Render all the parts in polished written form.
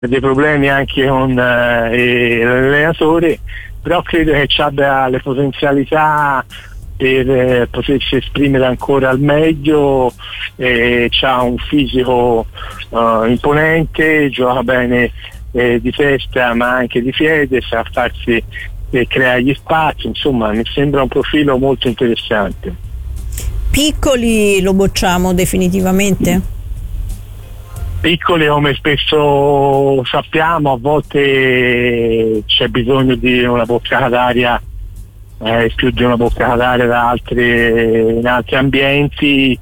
dei problemi anche con l'allenatore, però credo che abbia le potenzialità per potersi esprimere ancora al meglio, c'ha un fisico imponente, gioca bene di testa ma anche di piede, sa farsi creare gli spazi, insomma mi sembra un profilo molto interessante. Piccoli lo bocciamo definitivamente? Piccoli, come spesso sappiamo, a volte c'è bisogno di una boccata d'aria, più di una boccata d'aria in altri ambienti,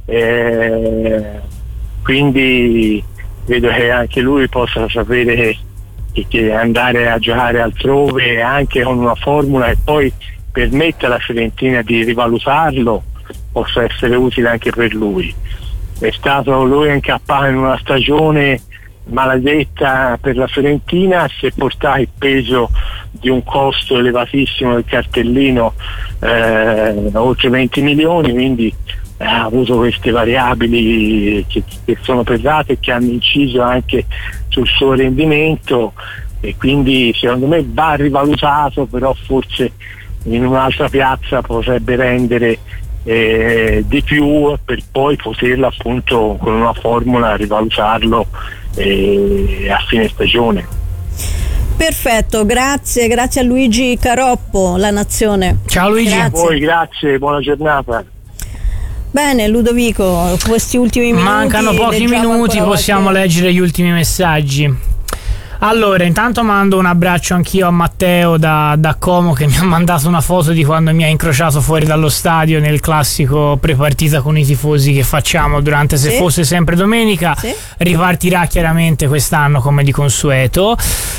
quindi vedo che anche lui possa sapere che andare a giocare altrove anche con una formula che poi permette alla Fiorentina di rivalutarlo possa essere utile anche per lui. È stato lui incappato in una stagione maledetta per la Fiorentina, si è portato il peso di un costo elevatissimo del cartellino, oltre 20 milioni, quindi ha avuto queste variabili che sono pesate e che hanno inciso anche sul suo rendimento, e quindi secondo me va rivalutato, però forse in un'altra piazza potrebbe rendere di più, per poi poterlo appunto con una formula rivalutarlo a fine stagione. Perfetto, grazie a Luigi Caroppo, La Nazione. Ciao Luigi. Grazie. A voi, grazie, buona giornata. Bene Ludovico, questi ultimi minuti, mancano pochi minuti, possiamo leggere gli ultimi messaggi. Allora, intanto mando un abbraccio anch'io a Matteo da Como, che mi ha mandato una foto di quando mi ha incrociato fuori dallo stadio nel classico prepartita con i tifosi che facciamo durante Se fosse sempre domenica. Sì. Ripartirà chiaramente quest'anno come di consueto.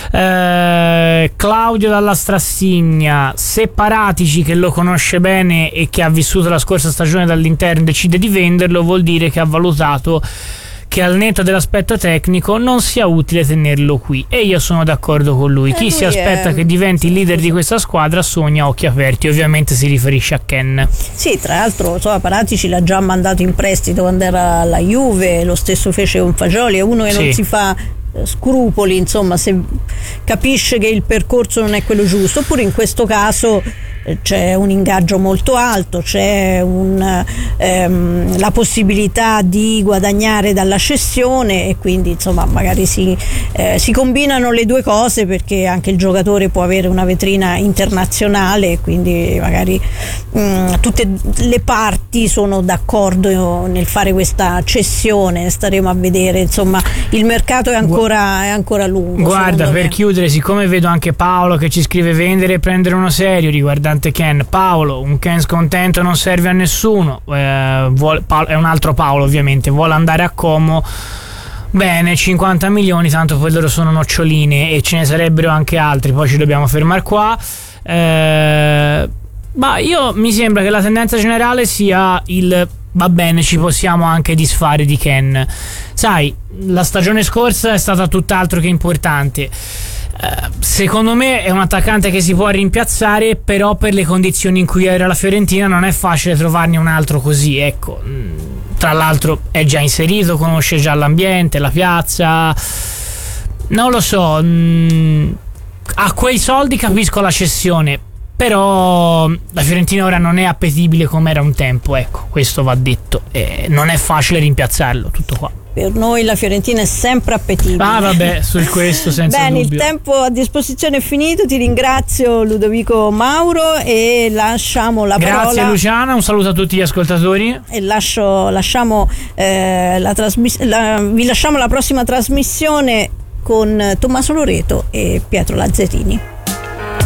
Claudio dalla Strassigna: se Paratici, che lo conosce bene e che ha vissuto la scorsa stagione dall'interno, decide di venderlo, vuol dire che ha valutato che al netto dell'aspetto tecnico non sia utile tenerlo qui, e io sono d'accordo con lui. Chi si aspetta che diventi il leader di questa squadra sogna a occhi aperti. Ovviamente si riferisce a Ken. Sì, tra l'altro Paratici l'ha già mandato in prestito quando era alla Juve, lo stesso fece con Fagioli, è uno che non si fa scrupoli, insomma, se capisce che il percorso non è quello giusto. Oppure in questo caso c'è un ingaggio molto alto, c'è la possibilità di guadagnare dalla cessione, e quindi insomma magari si combinano le due cose, perché anche il giocatore può avere una vetrina internazionale, quindi magari tutte le parti sono d'accordo nel fare questa cessione. Staremo a vedere, insomma, il mercato è ancora lungo. Guarda, per chiudere, siccome vedo anche Paolo che ci scrive vendere e prendere uno serio riguardante Ken. Paolo, un Ken scontento non serve a nessuno, è un altro Paolo ovviamente, vuole andare a Como. Bene, 50 milioni, tanto poi loro sono noccioline e ce ne sarebbero anche altri, poi ci dobbiamo fermare qua. Ma mi sembra che la tendenza generale sia va bene, ci possiamo anche disfare di Ken. Sai, la stagione scorsa è stata tutt'altro che importante. Secondo me è un attaccante che si può rimpiazzare, però per le condizioni in cui era la Fiorentina non è facile trovarne un altro così, ecco. Tra l'altro è già inserito, conosce già l'ambiente, la piazza, non lo so, a quei soldi capisco la cessione, però la Fiorentina ora non è appetibile come era un tempo, ecco, questo va detto, non è facile rimpiazzarlo, tutto qua. Per noi la Fiorentina è sempre appetibile. Vabbè, su questo senza Bene, dubbio. Il tempo a disposizione è finito. Ti ringrazio Ludovico Mauro e lasciamo la parola. Grazie Luciana, un saluto a tutti gli ascoltatori. E vi lasciamo la prossima trasmissione con Tommaso Loreto e Pietro Lazzarini.